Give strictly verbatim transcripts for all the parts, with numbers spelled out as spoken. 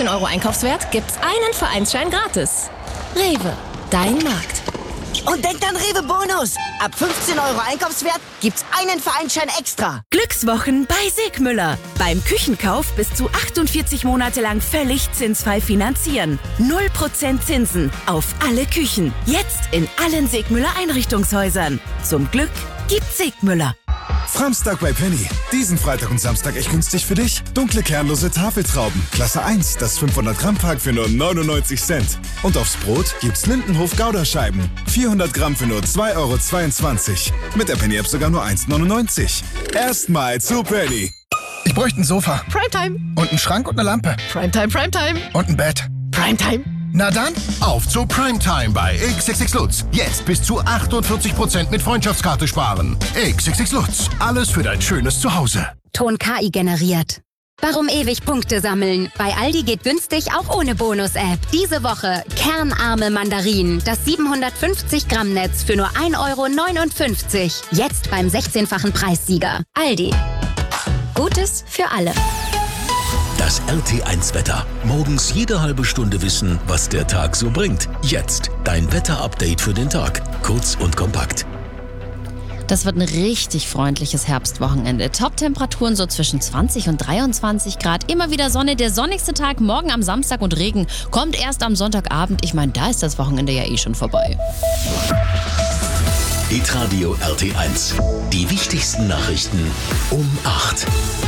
fünfzehn Euro Einkaufswert gibt's einen Vereinsschein gratis. Rewe, dein Markt. Und denkt an Rewe Bonus. Ab fünfzehn Euro Einkaufswert gibt's einen Vereinsschein extra. Glückswochen bei Segmüller. Beim Küchenkauf bis zu achtundvierzig Monate lang völlig zinsfrei finanzieren. null Prozent Zinsen auf alle Küchen. Jetzt in allen Segmüller Einrichtungshäusern. Zum Glück gibt's Segmüller. Framstag bei Penny. Diesen Freitag und Samstag echt günstig für dich. Dunkle kernlose Tafeltrauben. Klasse eins, das fünfhundert Gramm Pack für nur neunundneunzig Cent. Und aufs Brot gibt's Lindenhof Gouda-Scheiben. vierhundert Gramm für nur zwei Euro zweiundzwanzig. Mit der Penny-App sogar nur eins neunundneunzig. Erstmal zu Penny. Ich bräuchte ein Sofa. Primetime. Und einen Schrank und eine Lampe. Primetime, Primetime. Und ein Bett. Primetime. Na dann, auf zu Primetime bei X X X Lutz. Jetzt bis zu achtundvierzig Prozent mit Freundschaftskarte sparen. X X X Lutz. Alles für dein schönes Zuhause. Ton K I generiert. Warum ewig Punkte sammeln? Bei Aldi geht günstig auch ohne Bonus-App. Diese Woche kernarme Mandarinen. Das siebenhundertfünfzig Gramm Netz für nur ein Euro neunundfünfzig. Jetzt beim sechzehnfachen Preissieger. Aldi. Gutes für alle. Das R T eins Wetter. Morgens jede halbe Stunde wissen, was der Tag so bringt. Jetzt dein Wetter-Update für den Tag. Kurz und kompakt. Das wird ein richtig freundliches Herbstwochenende. Top-Temperaturen so zwischen zwanzig und dreiundzwanzig Grad. Immer wieder Sonne. Der sonnigste Tag morgen am Samstag und Regen kommt erst am Sonntagabend. Ich meine, da ist das Wochenende ja eh schon vorbei. Hitradio R T eins. Die wichtigsten Nachrichten um acht.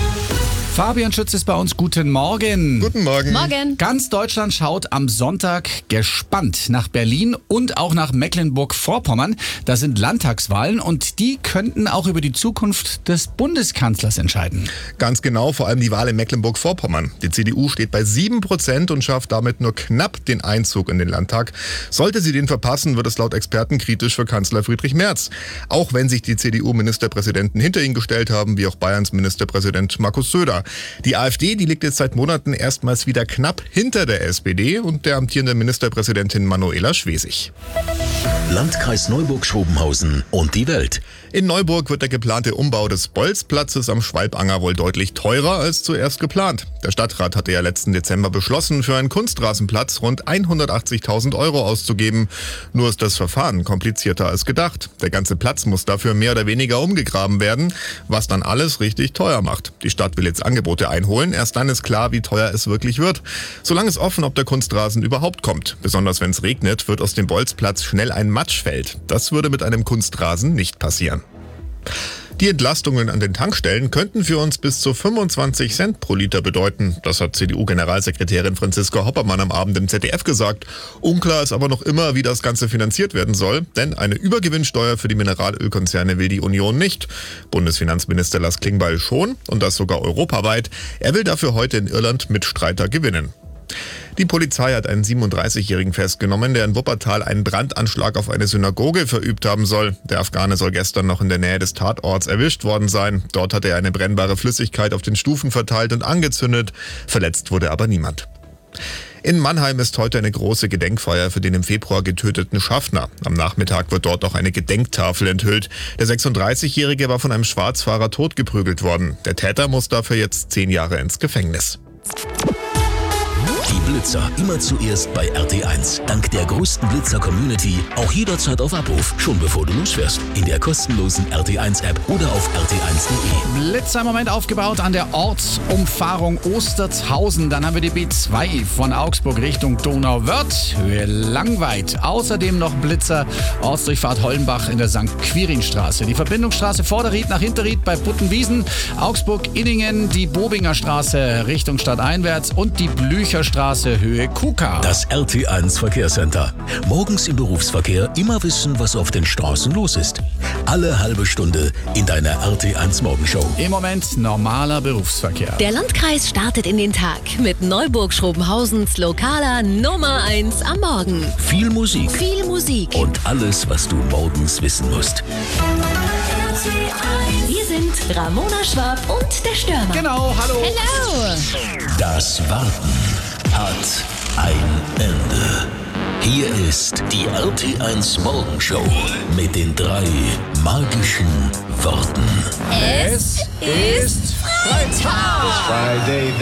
Fabian Schütz ist bei uns. Guten Morgen. Guten Morgen. Morgen. Ganz Deutschland schaut am Sonntag gespannt nach Berlin und auch nach Mecklenburg-Vorpommern. Da sind Landtagswahlen und die könnten auch über die Zukunft des Bundeskanzlers entscheiden. Ganz genau, vor allem die Wahl in Mecklenburg-Vorpommern. Die C D U steht bei sieben Prozent und schafft damit nur knapp den Einzug in den Landtag. Sollte sie den verpassen, wird es laut Experten kritisch für Kanzler Friedrich Merz. Auch wenn sich die C D U-Ministerpräsidenten hinter ihn gestellt haben, wie auch Bayerns Ministerpräsident Markus Söder. Die AfD, die liegt jetzt seit Monaten erstmals wieder knapp hinter der S P D und der amtierenden Ministerpräsidentin Manuela Schwesig. Landkreis Neuburg-Schrobenhausen und die Welt. In Neuburg wird der geplante Umbau des Bolzplatzes am Schwalbanger wohl deutlich teurer als zuerst geplant. Der Stadtrat hatte ja letzten Dezember beschlossen, für einen Kunstrasenplatz rund hundertachtzigtausend Euro auszugeben. Nur ist das Verfahren komplizierter als gedacht. Der ganze Platz muss dafür mehr oder weniger umgegraben werden, was dann alles richtig teuer macht. Die Stadt will jetzt Angebote einholen. Erst dann ist klar, wie teuer es wirklich wird. Solange ist offen, ob der Kunstrasen überhaupt kommt. Besonders wenn es regnet, wird aus dem Bolzplatz schnell ein Matschfeld. Das würde mit einem Kunstrasen nicht passieren. Die Entlastungen an den Tankstellen könnten für uns bis zu fünfundzwanzig Cent pro Liter bedeuten. Das hat C D U-Generalsekretärin Franziska Hoppermann am Abend im Z D F gesagt. Unklar ist aber noch immer, wie das Ganze finanziert werden soll. Denn eine Übergewinnsteuer für die Mineralölkonzerne will die Union nicht. Bundesfinanzminister Lars Klingbeil schon und das sogar europaweit. Er will dafür heute in Irland Mitstreiter gewinnen. Die Polizei hat einen siebenunddreißigjährigen festgenommen, der in Wuppertal einen Brandanschlag auf eine Synagoge verübt haben soll. Der Afghane soll gestern noch in der Nähe des Tatorts erwischt worden sein. Dort hat er eine brennbare Flüssigkeit auf den Stufen verteilt und angezündet. Verletzt wurde aber niemand. In Mannheim ist heute eine große Gedenkfeier für den im Februar getöteten Schaffner. Am Nachmittag wird dort auch eine Gedenktafel enthüllt. Der sechsunddreißigjährige war von einem Schwarzfahrer totgeprügelt worden. Der Täter muss dafür jetzt zehn Jahre ins Gefängnis. Die Blitzer immer zuerst bei R T eins. Dank der größten Blitzer-Community auch jederzeit auf Abruf, schon bevor du losfährst. In der kostenlosen R T eins App oder auf r t eins punkt d e. Blitzer im Moment aufgebaut an der Ortsumfahrung Ostertshausen. Dann haben wir die B zwei von Augsburg Richtung Donauwörth, Höhe Langweid. Außerdem noch Blitzer, Ortsdurchfahrt Hollenbach in der Sankt Quirinstraße. Die Verbindungsstraße Vorderried nach Hinterried bei Puttenwiesen. Augsburg-Inningen, die Bobinger Straße Richtung Stadteinwärts und die Blücherstraße Höhe Kuka. Das R T eins Verkehrscenter. Morgens im Berufsverkehr immer wissen, was auf den Straßen los ist. Alle halbe Stunde in deiner R T eins Morgenshow. Im Moment normaler Berufsverkehr. Der Landkreis startet in den Tag mit Neuburg-Schrobenhausens lokaler Nummer eins am Morgen. Viel Musik. Viel Musik. Und alles, was du morgens wissen musst. Wir sind Ramona Schwab und der Stürmer. Genau, hallo. Hello. Das Warten hat ein Ende. Hier ist die R T eins Morgenshow mit den drei magischen Worten. Es ist Freitag. Friday.